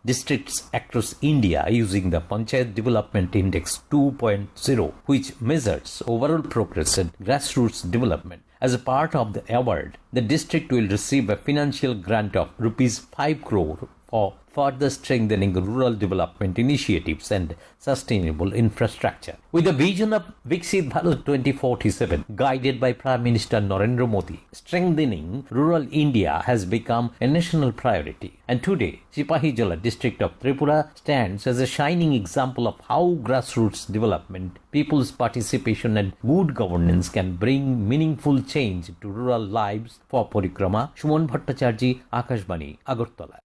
districts across India using the Panchayat Development Index 2.0, which measures overall progress and grassroots development. As a part of the award, the district will receive a financial grant of Rs 5 crore for further strengthening rural development initiatives and sustainable infrastructure. With the vision of Viksit Bharat 2047, guided by Prime Minister Narendra Modi, strengthening rural India has become a national priority. And today, Sipahijala district of Tripura stands as a shining example of how grassroots development, people's participation and good governance can bring meaningful change to rural lives. For Parikrama, Shumon Bhattacharjee, Akashbani, Agartala.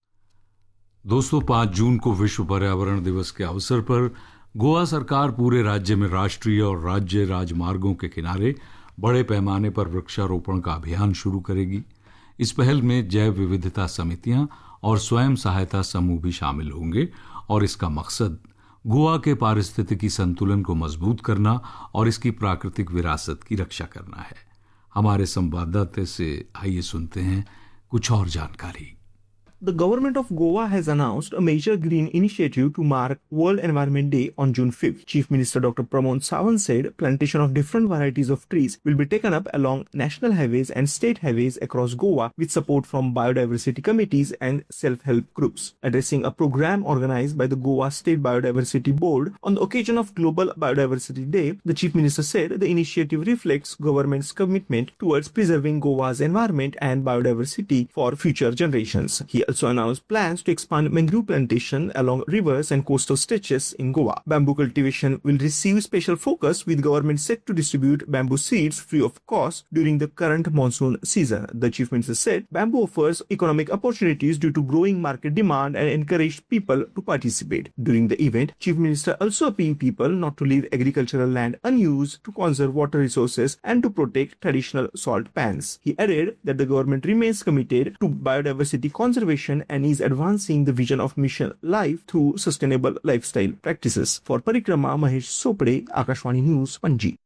दोस्तों, 5 जून को विश्व पर्यावरण दिवस के अवसर पर गोवा सरकार पूरे राज्य में राष्ट्रीय और राज्य राजमार्गों के किनारे बड़े पैमाने पर वृक्षारोपण का अभियान शुरू करेगी। इस पहल में जैव विविधता समितियां और स्वयं सहायता समूह भी शामिल होंगे और इसका मकसद गोवा के पारिस्थितिकी संतुलन को मजबूत करना और इसकी प्राकृतिक विरासत की रक्षा करना है। हमारे संवाददाता से आइए सुनते हैं कुछ और जानकारी। The government of Goa has announced a major green initiative to mark World Environment Day on June 5th. Chief Minister Dr. Pramod Sawant said plantation of different varieties of trees will be taken up along national highways and state highways across Goa with support from biodiversity committees and self-help groups. Addressing a program organized by the Goa State Biodiversity Board on the occasion of Global Biodiversity Day, the Chief Minister said the initiative reflects government's commitment towards preserving Goa's environment and biodiversity for future generations. He also announced plans to expand mangrove plantation along rivers and coastal stretches in Goa. Bamboo cultivation will receive special focus, with government set to distribute bamboo seeds free of cost during the current monsoon season. The Chief Minister said bamboo offers economic opportunities due to growing market demand and encouraged people to participate. During the event, Chief Minister also appealed people not to leave agricultural land unused, to conserve water resources and to protect traditional salt pans. He added that the government remains committed to biodiversity conservation and is advancing the vision of Mission Life through sustainable lifestyle practices. For Parikrama, Mahesh Sopade, Akashwani News, Panji.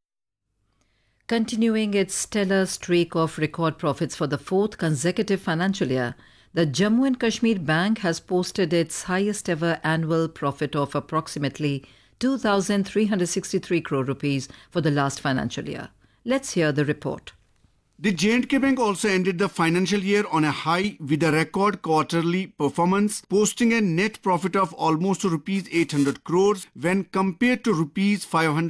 Continuing its stellar streak of record profits for the fourth consecutive financial year, the Jammu and Kashmir Bank has posted its highest ever annual profit of approximately 2,363 crore rupees for the last financial year. Let's hear the report. The J&K Bank also ended the financial year on a high with a record quarterly performance, posting a net profit of almost rupees 800 crores when compared to rupees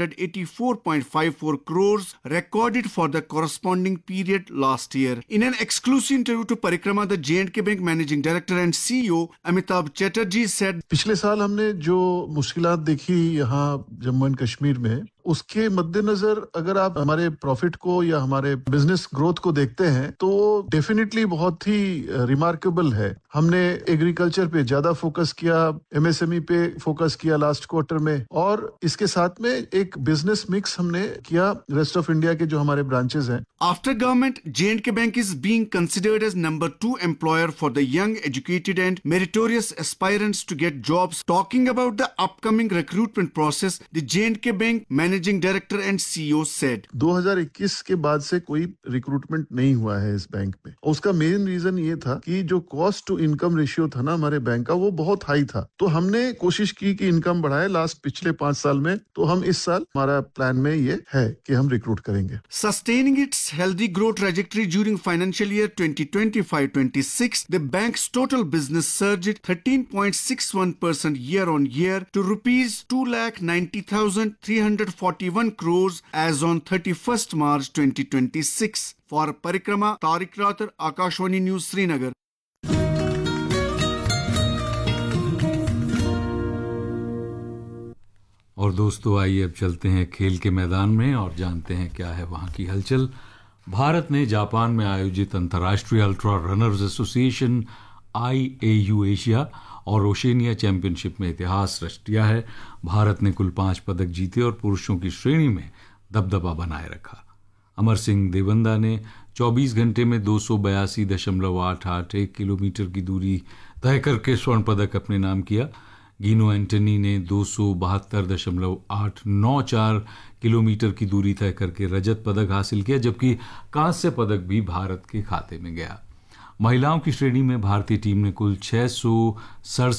584.54 crores recorded for the corresponding period last year. In an exclusive interview to Parikrama, the J&K Bank Managing Director and CEO Amitabh Chatterjee said, पिछले साल हमने जो मुश्किलात देखी यहाँ Jammu and Kashmir में, उसके मद्देनजर अगर आप हमारे प्रॉफिट को या हमारे बिजनेस ग्रोथ को देखते हैं तो डेफिनेटली बहुत ही रिमार्केबल है। हमने एग्रीकल्चर पे ज्यादा फोकस किया, एमएसएमई पे फोकस किया लास्ट क्वार्टर में, और इसके साथ में एक बिजनेस मिक्स हमने किया रेस्ट ऑफ इंडिया के जो हमारे ब्रांचेस हैं। After government, J&K Bank is being considered as number 2 employer for the young, educated and meritorious aspirants to get jobs. Talking about the upcoming recruitment process, the J&K Bank Managing Director and CEO said, 2021 के बाद से कोई recruitment नहीं हुआ है इस bank में। उसका मेन रीजन ये था कि जो कॉस्ट टू इनकम रेशियो था ना हमारे बैंक का, वो बहुत हाई था। तो हमने कोशिश की कि इनकम बढ़ाए पिछले 5 साल में, तो हम इस साल हमारा प्लान में ये है कि हम रिक्रूट करेंगे। Sustaining its healthy growth trajectory during financial year 2025-26, the bank's total business surged 13.61% year-on-year to rupees 2,90,341 crores as on 31st March 2026. For Parikrama, Tariq Rathar, Akashwani News, Srinagar. और दोस्तों, आइए अब चलते हैं खेल के मैदान में और जानते हैं क्या है वहां की हलचल। भारत ने जापान में आयोजित अंतर्राष्ट्रीय ultra runners association IAU Asia और ओशेनिया चैंपियनशिप में इतिहास रच दिया है। भारत ने कुल 5 पदक जीते और पुरुषों की श्रेणी में दबदबा बनाए रखा। अमर सिंह देवंदा ने 24 घंटे में 282.881 किलोमीटर की दूरी तय करके स्वर्ण पदक अपने नाम किया। गीनो एंटनी ने 272.894 किलोमीटर की दूरी तय करके रजत पदक हासिल किया, जबकि कांस्य पदक भी भारत के खाते में गया। महिलाओं की श्रेणी में भारतीय टीम ने कुल 667